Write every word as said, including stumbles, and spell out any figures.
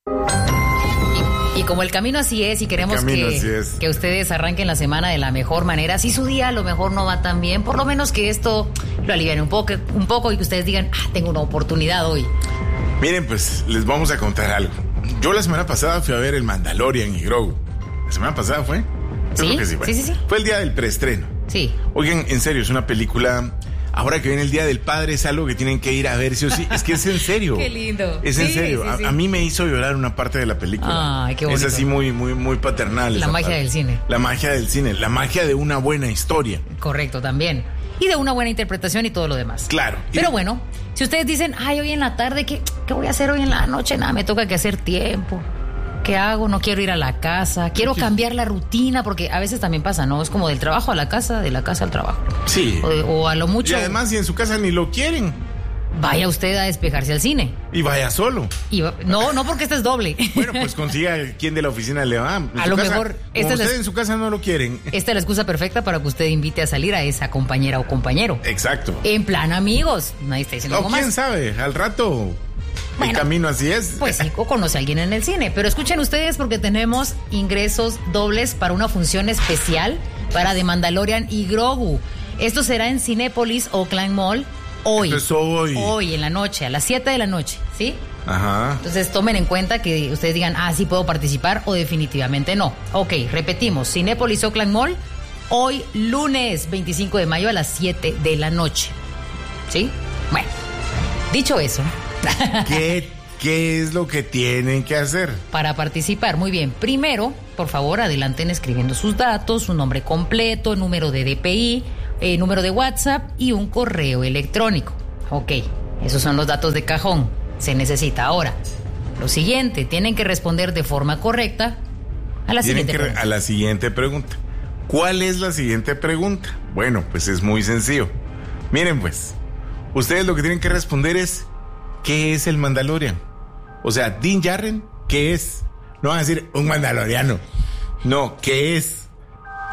Y como el camino así es y queremos que, es. que ustedes arranquen la semana de la mejor manera, si su día a lo mejor no va tan bien, por lo menos que esto lo aliviane un poco, un poco y que ustedes digan, ah, tengo una oportunidad hoy. Miren, pues les vamos a contar algo. Yo la semana pasada fui a ver el Mandalorian y Grogu. ¿La semana pasada fue? Yo ¿Sí? creo que sí, fue. sí, sí, sí. Fue el día del preestreno. Sí. Oigan, en serio, es una película... Ahora que viene el Día del Padre, es algo que tienen que ir a ver sí o sí. Es que es en serio. Qué lindo. Es sí, en serio. Sí, sí. A, a mí me hizo llorar una parte de la película. Ay, qué bonito. Es así muy, muy, muy paternal. La magia parte. del cine. La magia del cine. La magia de una buena historia. Correcto, también. Y de una buena interpretación y todo lo demás. Claro. Pero bueno, si ustedes dicen, ay, hoy en la tarde, ¿qué, qué voy a hacer hoy en la noche? Nada, me toca que hacer tiempo. ¿Qué hago? No quiero ir a la casa. Quiero cambiar la rutina, porque a veces también pasa, ¿no? Es como del trabajo a la casa, de la casa al trabajo. Sí. O, o a lo mucho... Y además, si en su casa ni lo quieren. Vaya usted a despejarse al cine. Y vaya solo. Y va... No, no, porque este es doble. Bueno, pues consiga quien de la oficina le va. A lo casa, mejor... Esta usted es la... en su casa no lo quieren. Esta es la excusa perfecta para que usted invite a salir a esa compañera o compañero. Exacto. En plan amigos. Nadie está diciendo algo más. O quién sabe, al rato... Bueno, el camino así es. Pues sí, o conoce a alguien en el cine. Pero escuchen ustedes porque tenemos ingresos dobles para una función especial para The Mandalorian y Grogu. Esto será en Cinépolis Oakland Mall hoy. Esto es hoy. Hoy, en la noche, a las siete de la noche, ¿sí? Ajá. Entonces tomen en cuenta que ustedes digan, ah, sí puedo participar o definitivamente no. Ok, repetimos, Cinépolis Oakland Mall hoy lunes veinticinco de mayo a las siete de la noche. ¿Sí? Bueno, dicho eso... ¿Qué, ¿Qué es lo que tienen que hacer? Para participar, muy bien. Primero, por favor, adelanten escribiendo sus datos, su nombre completo, número de D P I, eh, número de WhatsApp y un correo electrónico. Ok, esos son los datos de cajón. Se necesita. Ahora, lo siguiente, tienen que responder de forma correcta a la tienen siguiente que re- pregunta. A la siguiente pregunta. ¿Cuál es la siguiente pregunta? Bueno, pues es muy sencillo. Miren, pues, ustedes lo que tienen que responder es... ¿Qué es el Mandalorian? O sea, Din Djarin, ¿qué es? No van a decir un mandaloriano. No, ¿qué es?